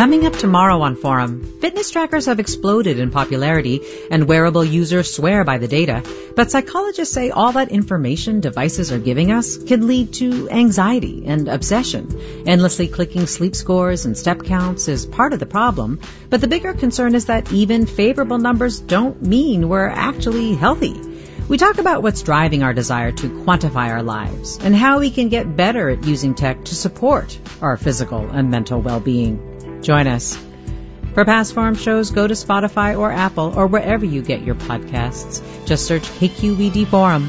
Coming up tomorrow on Forum, fitness trackers have exploded in popularity and wearable users swear by the data. But psychologists say all that information devices are giving us can lead to anxiety and obsession. Endlessly clicking sleep scores and step counts is part of the problem. But the bigger concern is that even favorable numbers don't mean we're actually healthy. We talk about what's driving our desire to quantify our lives and how we can get better at using tech to support our physical and mental well-being. Join us. For past Forum shows, go to Spotify or Apple or wherever you get your podcasts. Just search KQED Forum.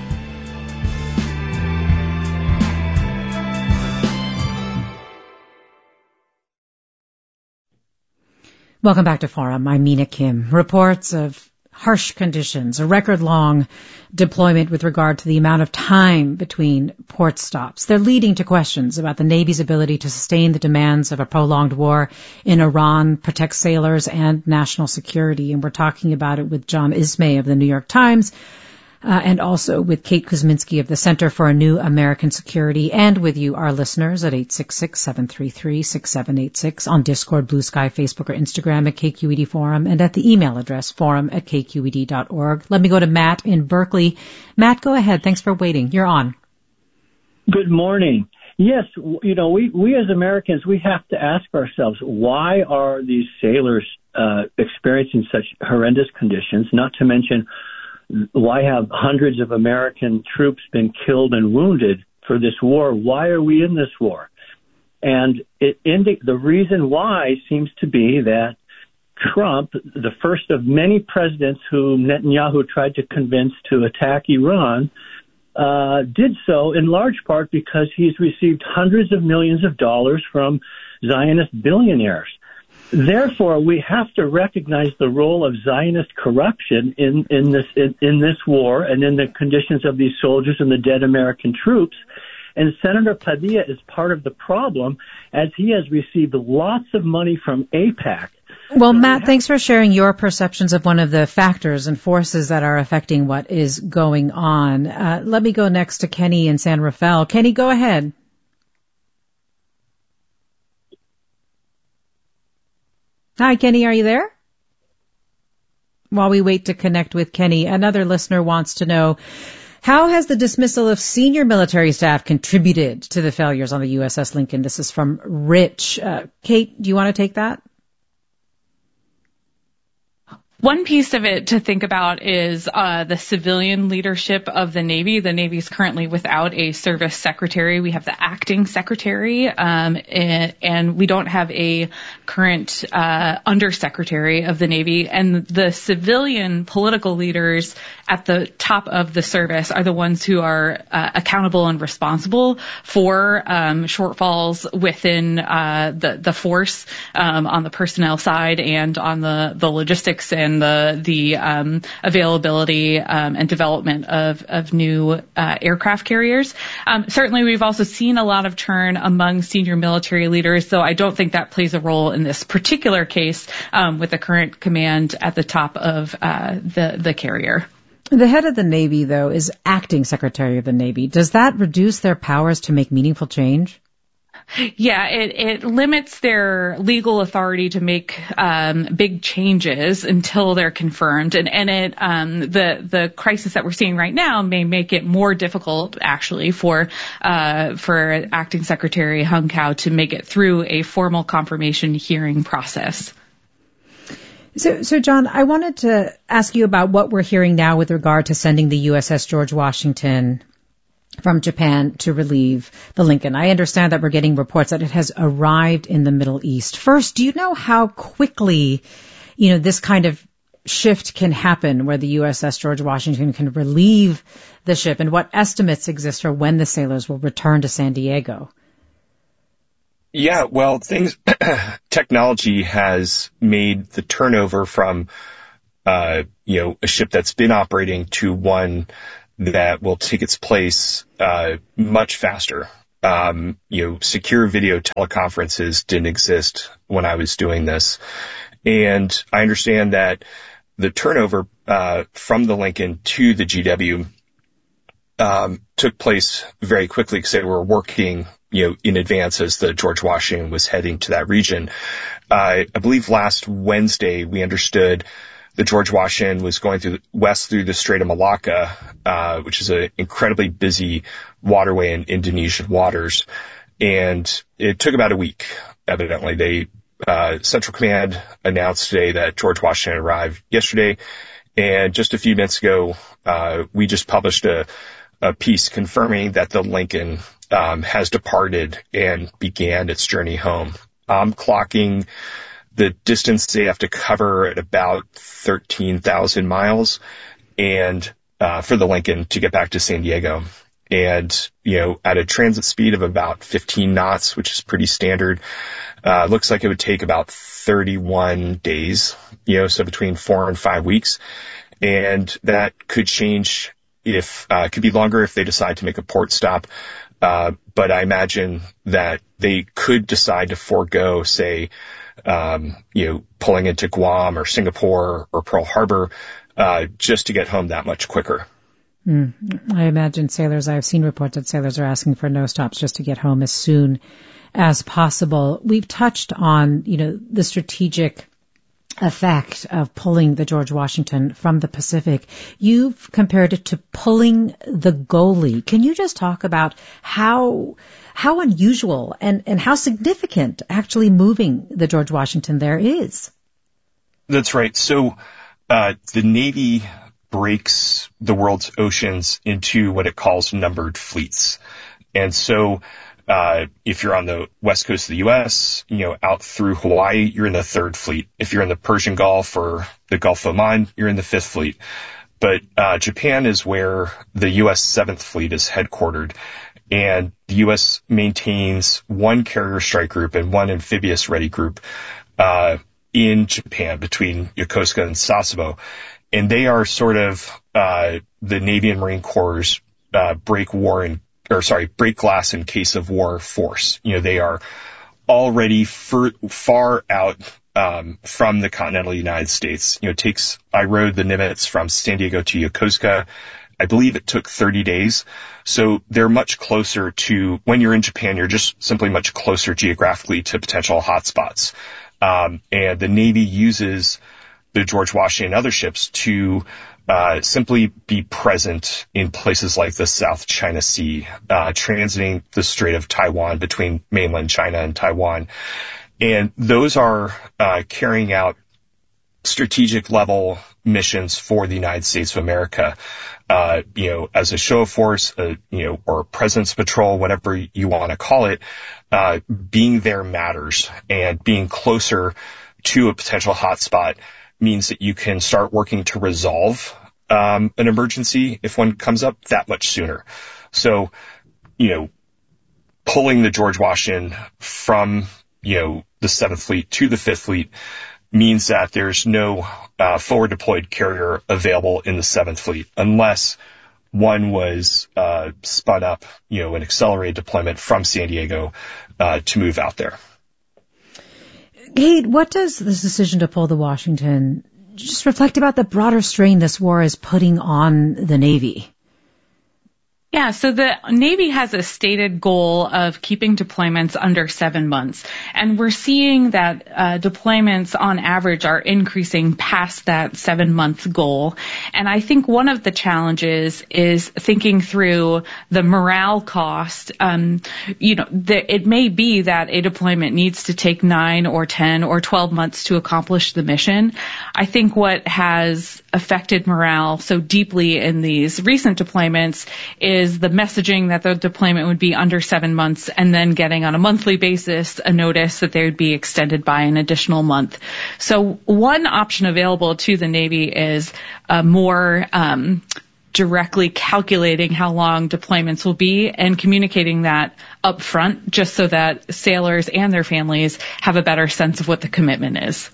Welcome back to Forum. I'm Mina Kim. Reports of harsh conditions, a record-long deployment with regard to the amount of time between port stops. They're leading to questions about the Navy's ability to sustain the demands of a prolonged war in Iran, protect sailors, and national security. And we're talking about it with John Ismay of the New York Times, and also with Kate Kuzminski of the Center for a New American Security, and with you, our listeners, at 866-733-6786, on Discord, Blue Sky, Facebook, or Instagram at KQED Forum, and at the email address forum@kqed.org. Let me go to Matt in Berkeley. Matt, go ahead. Thanks for waiting. You're on. Good morning. Yes, we as Americans, we have to ask ourselves, why are these sailors experiencing such horrendous conditions, not to mention why have hundreds of American troops been killed and wounded for this war? Why are we in this war? And the reason why seems to be that Trump, the first of many presidents whom Netanyahu tried to convince to attack Iran, did so in large part because he's received hundreds of millions of dollars from Zionist billionaires. Therefore, we have to recognize the role of Zionist corruption in this war and in the conditions of these soldiers and the dead American troops. And Senator Padilla is part of the problem, as he has received lots of money from AIPAC. Well, Matt, thanks for sharing your perceptions of one of the factors and forces that are affecting what is going on. Let me go next to Kenny in San Rafael. Kenny, go ahead. Hi, Kenny, are you there? While we wait to connect with Kenny, another listener wants to know, how has the dismissal of senior military staff contributed to the failures on the USS Lincoln? This is from Rich. Kate, do you want to take that? One piece of it to think about is the civilian leadership of the Navy. The Navy is currently without a service secretary. We have the acting secretary, and we don't have a current undersecretary of the Navy. And the civilian political leaders at the top of the service are the ones who are accountable and responsible for shortfalls within the force on the personnel side and on the logistics and the availability and development of new aircraft carriers. Certainly, we've also seen a lot of churn among senior military leaders, though I don't think that plays a role in this particular case with the current command at the top of the carrier. The head of the Navy, though, is acting Secretary of the Navy. Does that reduce their powers to make meaningful change? Yeah, it limits their legal authority to make big changes until they're confirmed, and the crisis that we're seeing right now may make it more difficult, actually, for Acting Secretary Hung Kao to make it through a formal confirmation hearing process. So, John, I wanted to ask you about what we're hearing now with regard to sending the USS George Washington from Japan to relieve the Lincoln. I understand that we're getting reports that it has arrived in the Middle East. First, do you know how quickly, this kind of shift can happen where the USS George Washington can relieve the ship, and what estimates exist for when the sailors will return to San Diego? Yeah, well, technology has made the turnover from, a ship that's been operating to one that will take its place, much faster. Secure video teleconferences didn't exist when I was doing this. And I understand that the turnover, from the Lincoln to the GW, took place very quickly because they were working, in advance as the George Washington was heading to that region. I believe last Wednesday we understood the George Washington was going west through the Strait of Malacca, which is an incredibly busy waterway in Indonesian waters. And it took about a week, evidently. Central Command announced today that George Washington arrived yesterday. And just a few minutes ago, we just published a piece confirming that the Lincoln has departed and began its journey home. I'm clocking the distance they have to cover at about 13,000 miles and for the Lincoln to get back to San Diego. And, at a transit speed of about 15 knots, which is pretty standard, looks like it would take about 31 days, so between 4 and 5 weeks. And that could change could be longer if they decide to make a port stop. But I imagine that they could decide to forego, say, pulling into Guam or Singapore or Pearl Harbor, just to get home that much quicker. I imagine I've seen reports that sailors are asking for no stops just to get home as soon as possible. We've touched on, the strategic effect of pulling the George Washington from the Pacific. You've compared it to pulling the goalie. Can you just talk about how unusual and how significant actually moving the George Washington there is? That's right. So the Navy breaks the world's oceans into what it calls numbered fleets. And so if you're on the west coast of the U.S., out through Hawaii, you're in the 3rd Fleet. If you're in the Persian Gulf or the Gulf of Oman, you're in the 5th Fleet. But Japan is where the U.S. 7th Fleet is headquartered. And the U.S. maintains one carrier strike group and one amphibious ready group in Japan between Yokosuka and Sasebo. And they are sort of the Navy and Marine Corps' break glass in case of war force. They are already far out from the continental United States. I rode the Nimitz from San Diego to Yokosuka. I believe it took 30 days. So they're much closer to, when you're in Japan, you're just simply much closer geographically to potential hotspots. And the Navy uses the George Washington and other ships to simply be present in places like the South China Sea, transiting the Strait of Taiwan between mainland China and Taiwan. And those are carrying out strategic level missions for the United States of America, as a show of force, or presence patrol, whatever you want to call it. Being there matters, and being closer to a potential hotspot means that you can start working to resolve an emergency if one comes up that much sooner. So, pulling the George Washington from, the 7th Fleet to the 5th Fleet means that there's no forward deployed carrier available in the 7th Fleet unless one was spun up, an accelerated deployment from San Diego to move out there. Kate, what does this decision to pull the Washington just reflect about the broader strain this war is putting on the Navy? Yeah, so the Navy has a stated goal of keeping deployments under 7 months. And we're seeing that deployments on average are increasing past that 7-month goal. And I think one of the challenges is thinking through the morale cost. It may be that a deployment needs to take 9 or 10 or 12 months to accomplish the mission. I think what has affected morale so deeply in these recent deployments is the messaging that the deployment would be under 7 months, and then getting on a monthly basis a notice that they would be extended by an additional month. So one option available to the Navy is more directly calculating how long deployments will be and communicating that up front, just so that sailors and their families have a better sense of what the commitment is.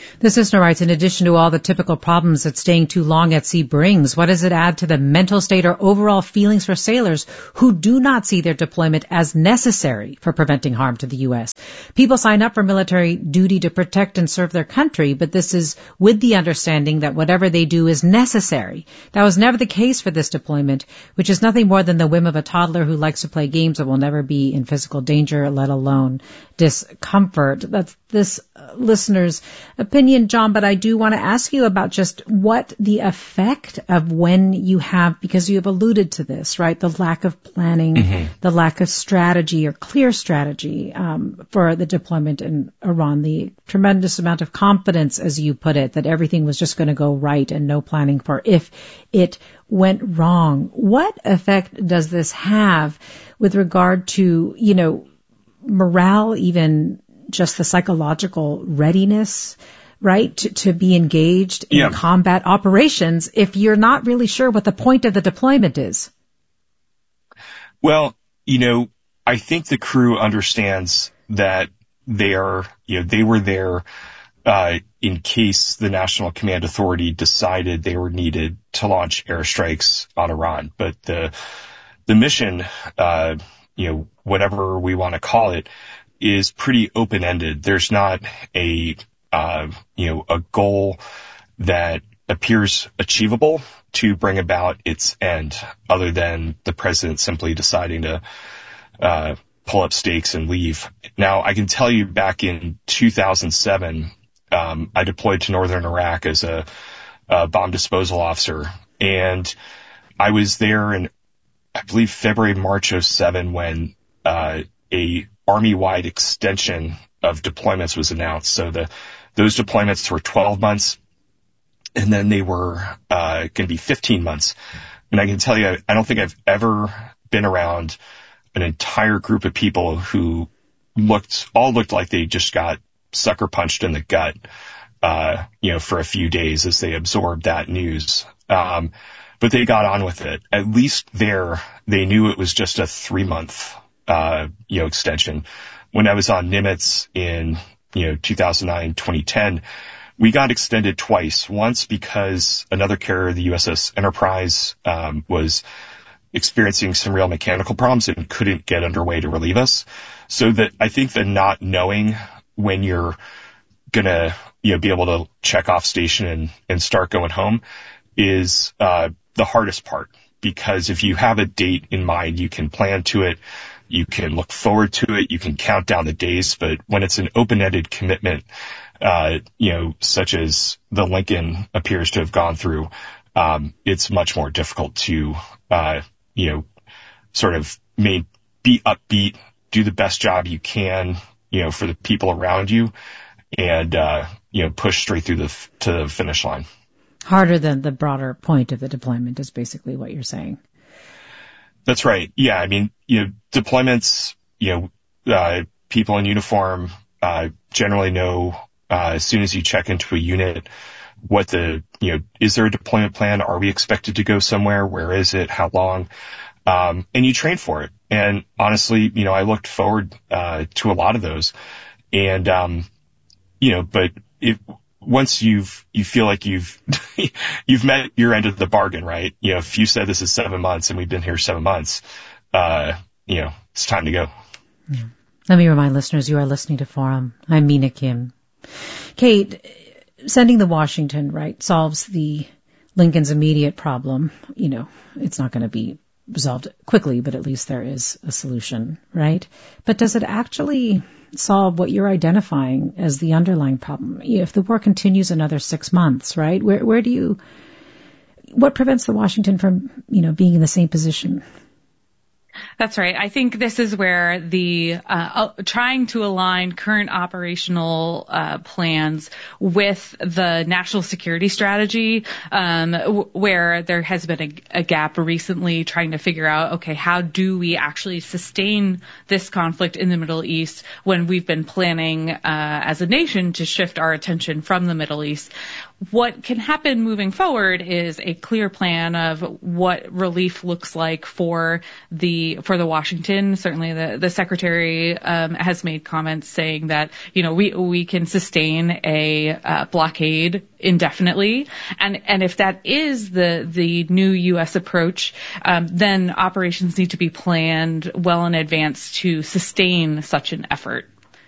This listener writes, in addition to all the typical problems that staying too long at sea brings, what does it add to the mental state or overall feelings for sailors who do not see their deployment as necessary for preventing harm to the U.S.? People sign up for military duty to protect and serve their country, but this is with the understanding that whatever they do is necessary. That was never the case for this deployment, which is nothing more than the whim of a toddler who likes to play games but will never be in physical danger, let alone discomfort. That's this listener's opinion, John, but I do want to ask you about just what the effect of when you have, because you have alluded to this, right? The lack of planning, the lack of strategy or clear strategy for the deployment in Iran, the tremendous amount of confidence, as you put it, that everything was just going to go right and no planning for if it went wrong. What effect does this have with regard to, morale, even just the psychological readiness, right, to be engaged in combat operations if you're not really sure what the point of the deployment is? Well, I think the crew understands that they were there in case the National Command Authority decided they were needed to launch airstrikes on Iran. But the mission, whatever we want to call it, is pretty open-ended. There's not a goal that appears achievable to bring about its end, other than the president simply deciding to pull up stakes and leave. Now, I can tell you back in 2007, I deployed to northern Iraq as a bomb disposal officer, and I was there in, I believe, February, March of 2007 when a Army-wide extension of deployments was announced. So those deployments were 12 months, and then they were going to be 15 months. And I can tell you, I don't think I've ever been around an entire group of people who looked like they just got sucker punched in the gut, for a few days as they absorbed that news. But they got on with it. At least there, they knew it was just a 3-month extension. When I was on Nimitz in, 2009, 2010, we got extended twice. Once because another carrier, the USS Enterprise, was experiencing some real mechanical problems and couldn't get underway to relieve us. So that I think the not knowing when you're gonna, be able to check off station and start going home is, the hardest part. Because if you have a date in mind, you can plan to it, you can look forward to it, you can count down the days. But when it's an open-ended commitment, such as the Lincoln appears to have gone through, it's much more difficult to, sort of be upbeat, do the best job you can, for the people around you, and, push straight through to the finish line. Harder than the broader point of the deployment is basically what you're saying. That's right. Yeah. I mean, deployments, people in uniform, generally know, as soon as you check into a unit, what is there a deployment plan? Are we expected to go somewhere? Where is it? How long? And you train for it. And honestly, I looked forward, to a lot of those. And, but once you feel like you've met your end of the bargain, right? If you said this is 7 months and we've been here 7 months, it's time to go. Yeah. Let me remind listeners, you are listening to Forum. I'm Mina Kim. Kate, sending the Washington, right, solves the Lincoln's immediate problem. It's not going to be resolved quickly, but at least there is a solution, right? But does it actually solve what you're identifying as the underlying problem? If the war continues another 6 months, right? What prevents the Washington from, being in the same position? That's right. I think this is where the trying to align current operational plans with the national security strategy, where there has been a gap recently, trying to figure out, okay, how do we actually sustain this conflict in the Middle East when we've been planning as a nation to shift our attention from the Middle East? what can happen moving forward is a clear plan of what relief looks like for the Washington. Certainly the Secretary has made comments saying that, we can sustain a blockade indefinitely. And if that is the new U.S. approach, then operations need to be planned well in advance to sustain such an effort.